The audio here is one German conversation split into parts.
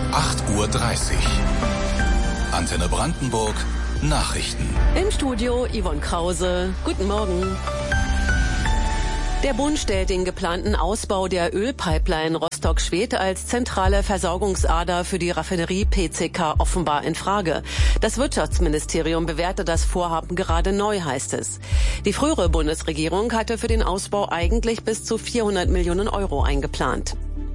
8:30 Uhr. Antenne Brandenburg Nachrichten. Im Studio Yvonne Krause. Guten Morgen. Der Bund stellt den geplanten Ausbau der Ölpipeline Rostock-Schwedt als zentrale Versorgungsader für die Raffinerie PCK offenbar in Frage. Das Wirtschaftsministerium bewertet das Vorhaben gerade neu, heißt es. Die frühere Bundesregierung hatte für den Ausbau eigentlich bis zu 400 Millionen Euro eingeplant.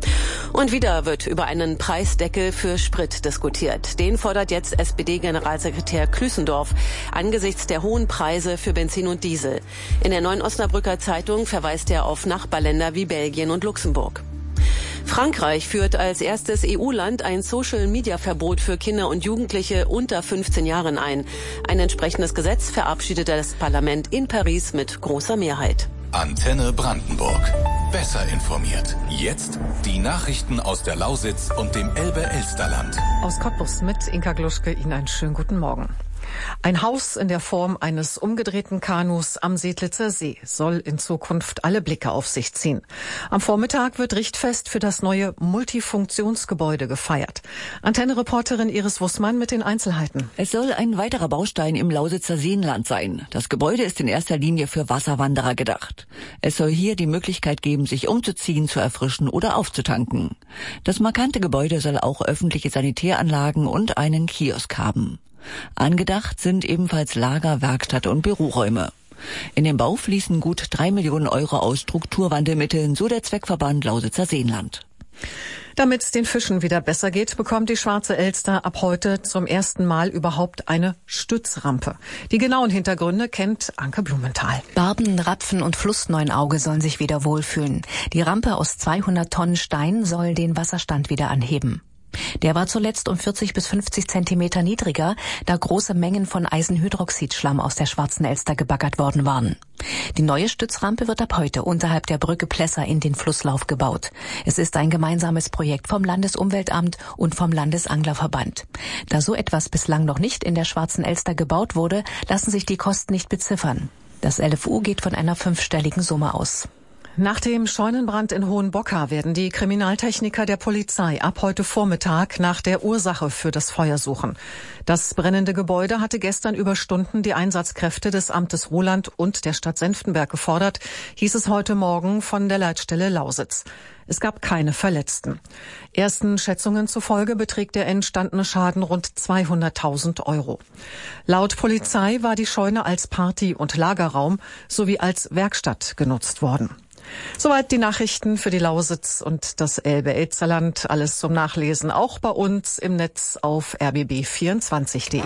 Und wieder wird über einen Preisdeckel für Sprit diskutiert. Den fordert jetzt SPD-Generalsekretär Klüßendorf angesichts der hohen Preise für Benzin und Diesel. In der Neuen Osnabrücker Zeitung verweist er auf Nachbarländer wie Belgien und Luxemburg. Frankreich führt als erstes EU-Land ein Social-Media-Verbot für Kinder und Jugendliche unter 15 Jahren ein. Ein entsprechendes Gesetz verabschiedete das Parlament in Paris mit großer Mehrheit. Antenne Brandenburg. Besser informiert. Jetzt die Nachrichten aus der Lausitz und dem Elbe-Elsterland. Aus Cottbus mit Inka Gluschke Ihnen einen schönen guten Morgen. Ein Haus in der Form eines umgedrehten Kanus am Sedlitzer See soll in Zukunft alle Blicke auf sich ziehen. Am Vormittag wird Richtfest für das neue Multifunktionsgebäude gefeiert. Antenne-Reporterin Iris Wussmann mit den Einzelheiten. Es soll ein weiterer Baustein im Lausitzer Seenland sein. Das Gebäude ist in erster Linie für Wasserwanderer gedacht. Es soll hier die Möglichkeit geben, sich umzuziehen, zu erfrischen oder aufzutanken. Das markante Gebäude soll auch öffentliche Sanitäranlagen und einen Kiosk haben. Angedacht sind ebenfalls Lager, Werkstatt und Büroräume. In den Bau fließen gut 3 Millionen Euro aus Strukturwandelmitteln, so der Zweckverband Lausitzer Seenland. Damit es den Fischen wieder besser geht, bekommt die Schwarze Elster ab heute zum ersten Mal überhaupt eine Stützrampe. Die genauen Hintergründe kennt Anke Blumenthal. Barben, Rapfen und Flussneunauge sollen sich wieder wohlfühlen. Die Rampe aus 200 Tonnen Stein soll den Wasserstand wieder anheben. Der war zuletzt um 40 bis 50 Zentimeter niedriger, da große Mengen von Eisenhydroxidschlamm aus der Schwarzen Elster gebaggert worden waren. Die neue Stützrampe wird ab heute unterhalb der Brücke Plesser in den Flusslauf gebaut. Es ist ein gemeinsames Projekt vom Landesumweltamt und vom Landesanglerverband. Da so etwas bislang noch nicht in der Schwarzen Elster gebaut wurde, lassen sich die Kosten nicht beziffern. Das LFU geht von einer 5-stelligen Summe aus. Nach dem Scheunenbrand in Hohenbocker werden die Kriminaltechniker der Polizei ab heute Vormittag nach der Ursache für das Feuer suchen. Das brennende Gebäude hatte gestern über Stunden die Einsatzkräfte des Amtes Ruhland und der Stadt Senftenberg gefordert, hieß es heute Morgen von der Leitstelle Lausitz. Es gab keine Verletzten. Ersten Schätzungen zufolge beträgt der entstandene Schaden rund 200.000 Euro. Laut Polizei war die Scheune als Party- und Lagerraum sowie als Werkstatt genutzt worden. Soweit die Nachrichten für die Lausitz und das Elbe-Elsterland. Alles zum Nachlesen auch bei uns im Netz auf rbb24.de.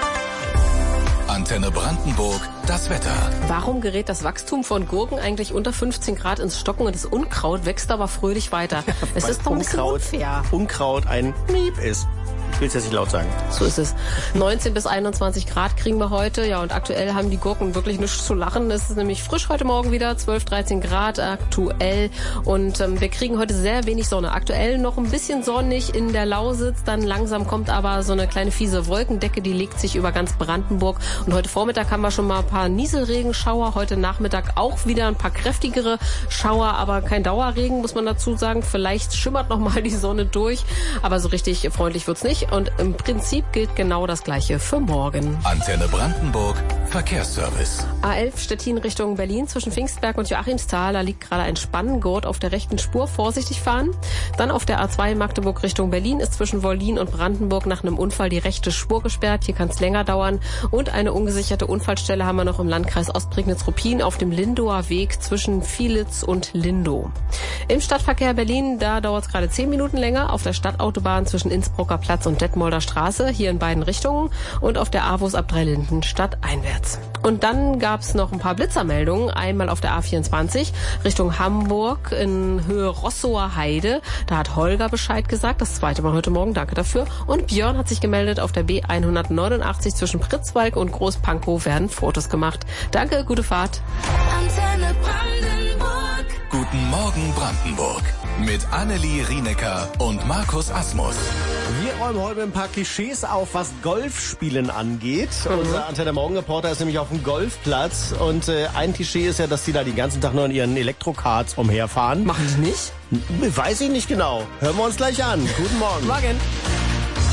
Antenne Brandenburg, das Wetter. Warum gerät das Wachstum von Gurken eigentlich unter 15 Grad ins Stocken und das Unkraut wächst aber fröhlich weiter? Es ist doch ein bisschen unfair. Unkraut ein Miep ist. Ich will es jetzt nicht laut sagen. So ist es. 19 bis 21 Grad kriegen wir heute. Ja, und aktuell haben die Gurken wirklich nichts zu lachen. Es ist nämlich frisch heute Morgen wieder, 12, 13 Grad aktuell. Und wir kriegen heute sehr wenig Sonne. Aktuell noch ein bisschen sonnig in der Lausitz. Dann langsam kommt aber so eine kleine fiese Wolkendecke, die legt sich über ganz Brandenburg. Und heute Vormittag haben wir schon mal ein paar Nieselregenschauer. Heute Nachmittag auch wieder ein paar kräftigere Schauer, aber kein Dauerregen, muss man dazu sagen. Vielleicht schimmert noch mal die Sonne durch. Aber so richtig freundlich wird's nicht. Und im Prinzip gilt genau das Gleiche für morgen. Antenne Brandenburg, Verkehrsservice. A11 Stettin Richtung Berlin zwischen Pfingstberg und Joachimsthal. Da liegt gerade ein Spanngurt auf der rechten Spur. Vorsichtig fahren. Dann auf der A2 Magdeburg Richtung Berlin ist zwischen Wollin und Brandenburg nach einem Unfall die rechte Spur gesperrt. Hier kann es länger dauern. Und eine ungesicherte Unfallstelle haben wir noch im Landkreis Ostprignitz-Ruppin auf dem Lindower Weg zwischen Vielitz und Lindow. Im Stadtverkehr Berlin, da dauert es gerade 10 Minuten länger. Auf der Stadtautobahn zwischen Innsbrucker Platz und Detmolder Straße, hier in beiden Richtungen, und auf der AWUS ab Dreilinden stadteinwärts. Und dann gab es noch ein paar Blitzermeldungen, einmal auf der A24 Richtung Hamburg in Höhe Rossower Heide. Da hat Holger Bescheid gesagt, das zweite Mal heute Morgen, danke dafür. Und Björn hat sich gemeldet, auf der B189 zwischen Pritzwalk und Großpankow werden Fotos gemacht. Danke, gute Fahrt. Antenne Brandenburg. Guten Morgen Brandenburg. Mit Annelie Rienecker und Markus Asmus. Wir räumen heute ein paar Klischees auf, was Golfspielen angeht. Unser Antenne Morgen-Reporter ist nämlich auf dem Golfplatz. Und ein Klischee ist ja, dass die da den ganzen Tag nur in ihren Elektrokarts umherfahren. Machen die nicht? Weiß ich nicht genau. Hören wir uns gleich an. Guten Morgen. Morgen.